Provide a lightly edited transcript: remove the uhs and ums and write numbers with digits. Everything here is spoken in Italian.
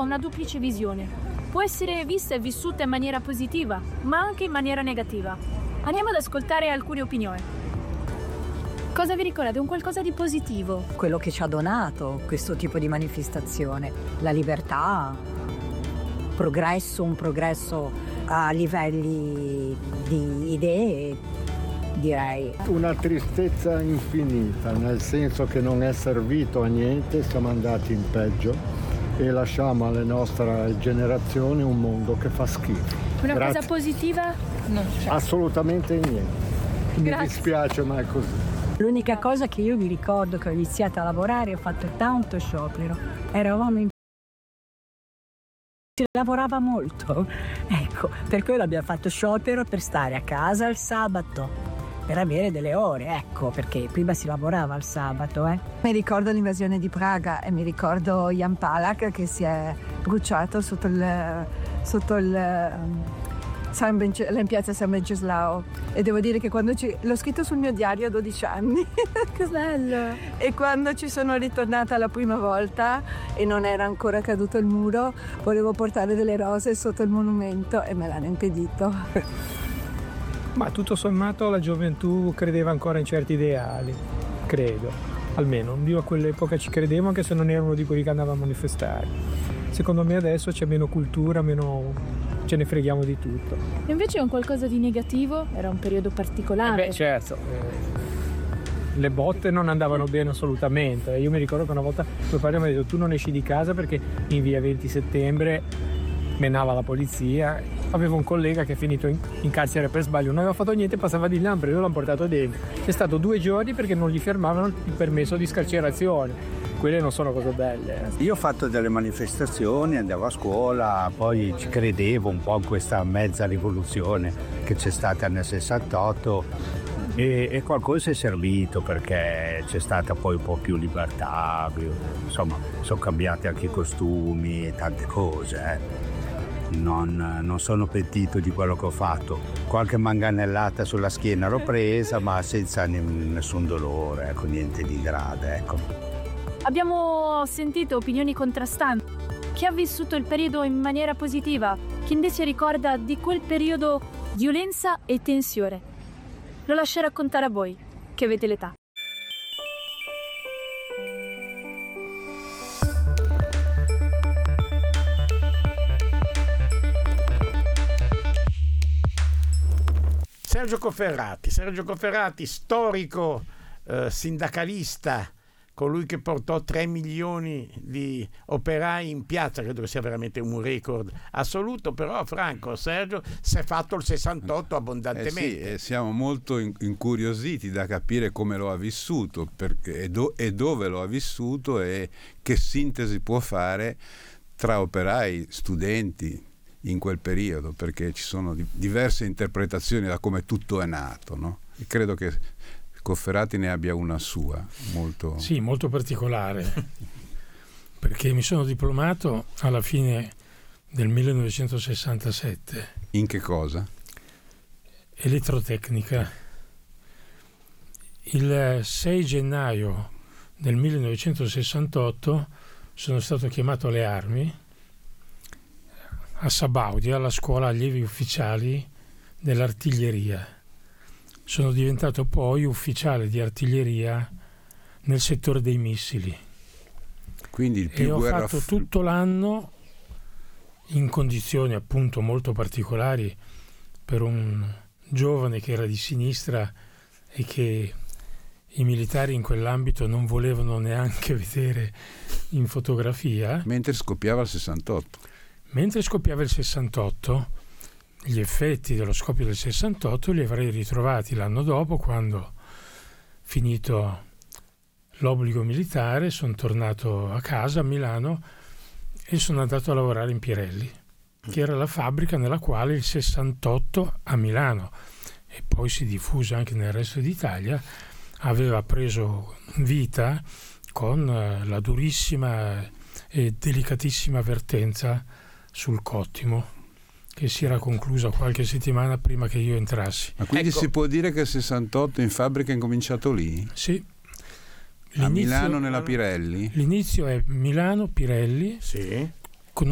ha una duplice visione. Può essere vista e vissuta in maniera positiva, ma anche in maniera negativa. Andiamo ad ascoltare alcune opinioni. Cosa vi ricordate? Un qualcosa di positivo? Quello che ci ha donato questo tipo di manifestazione, la libertà, un progresso a livelli di idee, direi. Una tristezza infinita, nel senso che non è servito a niente, siamo andati in peggio e lasciamo alle nostre generazioni un mondo che fa schifo. Una Grazie. cosa positiva? No, Assolutamente niente. Mi Grazie. dispiace, ma è così. L'unica cosa che io mi ricordo che ho iniziato a lavorare, ho fatto tanto sciopero, eravamo in... si lavorava molto, ecco, per quello abbiamo fatto sciopero per stare a casa il sabato, per avere delle ore, ecco, perché prima si lavorava il sabato. Mi ricordo l'invasione di Praga e mi ricordo Jan Palach che si è bruciato sotto il in piazza San Venceslao, e devo dire che quando l'ho scritto sul mio diario a 12 anni Che bello! e quando ci sono ritornata la prima volta e non era ancora caduto il muro, volevo portare delle rose sotto il monumento e me l'hanno impedito. Ma tutto sommato la gioventù credeva ancora in certi ideali, credo, almeno io a quell'epoca ci credevo, anche se non ero uno di quelli che andava a manifestare. Secondo me adesso c'è meno cultura, meno ce ne freghiamo di tutto. Invece è un qualcosa di negativo? Era un periodo particolare? Certo, le botte non andavano bene assolutamente. Io mi ricordo che una volta mio padre mi ha detto: tu non esci di casa perché in via 20 settembre menava la polizia. Avevo un collega che è finito in carcere per sbaglio, non aveva fatto niente, passava di là, io l'ho portato dentro. È stato 2 giorni perché non gli fermavano il permesso di scarcerazione. Quelle non sono cose belle. Io ho fatto delle manifestazioni, andavo a scuola, poi ci credevo un po' in questa mezza rivoluzione che c'è stata nel 68 e qualcosa è servito perché c'è stata poi un po' più libertà, insomma sono cambiati anche i costumi e tante cose. Non sono pentito di quello che ho fatto. Qualche manganellata sulla schiena l'ho presa, ma senza nessun dolore, ecco, niente di grave, ecco. Abbiamo sentito opinioni contrastanti. Chi ha vissuto il periodo in maniera positiva, chi invece ricorda di quel periodo violenza e tensione. Lo lascio raccontare a voi, che avete l'età. Sergio Cofferati, storico sindacalista, colui che portò 3 milioni di operai in piazza, credo che sia veramente un record assoluto, però Sergio si è fatto il 68 abbondantemente. Sì, siamo molto incuriositi da capire come lo ha vissuto, perché, e dove lo ha vissuto e che sintesi può fare tra operai, studenti in quel periodo, perché ci sono diverse interpretazioni da come tutto è nato, no? E credo che Cofferati ne abbia una sua molto particolare, perché mi sono diplomato alla fine del 1967. In che cosa? Elettrotecnica. Il 6 gennaio del 1968 sono stato chiamato alle armi a Sabaudia, alla scuola allievi ufficiali dell'artiglieria. Sono diventato poi ufficiale di artiglieria nel settore dei missili. Quindi il più e ho fatto tutto l'anno in condizioni appunto molto particolari per un giovane che era di sinistra e che i militari in quell'ambito non volevano neanche vedere in fotografia. Mentre scoppiava il 68. Mentre scoppiava il 68, gli effetti dello scoppio del 68 li avrei ritrovati l'anno dopo, quando, finito l'obbligo militare, sono tornato a casa a Milano e sono andato a lavorare in Pirelli, che era la fabbrica nella quale il 68 a Milano, e poi si diffuse anche nel resto d'Italia, aveva preso vita con la durissima e delicatissima avvertenza sul cottimo, che si era conclusa qualche settimana prima che io entrassi. Ma quindi si può dire che il 68 in fabbrica è incominciato lì? Sì. A Milano nella Pirelli? L'inizio è Milano, Pirelli, sì.